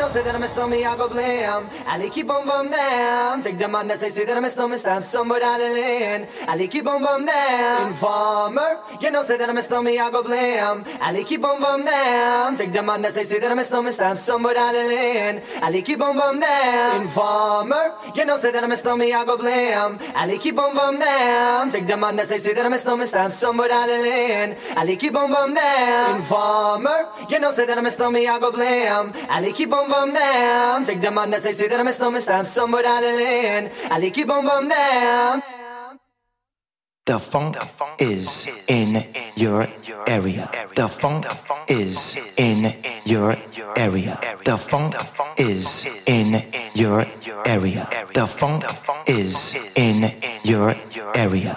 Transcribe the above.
know say that I'm a stormy, I go blam. Ali keep on bum down. Take the man that say that I'm a stormy, stab somebody out of land. Ali keep on bum down. Informer, you know say that I'm a stormy, I go blam. Ali keep on bum down. Take the man that say that I'm a stormy, stab somebody out of land. Ali keep on bum down. Informer, you know say that I'm a stormy, I go blam. Ali keep on bum down. Take the man that say that I'm a stormy, stab somebody out of land. Ali keep on bum down. Informer, you know say that I'm a stormy, I go blam. Ali keep on bum down. Take the man that say that I'm a stormy, stab somebody out of land. Ali keep on bum down. The funk is in your area. The funk is in your area. The funk is in your area. The funk is in your area.